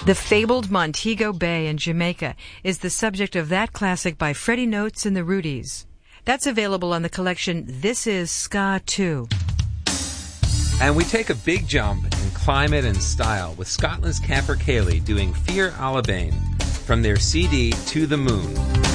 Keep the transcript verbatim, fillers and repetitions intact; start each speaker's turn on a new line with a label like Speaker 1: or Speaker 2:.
Speaker 1: The fabled Montego Bay in Jamaica is the subject of that classic by Freddie Notes and the Rudies. That's available on the collection This Is Ska two.
Speaker 2: And we take a big jump in climate and style with Scotland's Camper Cayley doing Fear Alabane from their C D To the Moon.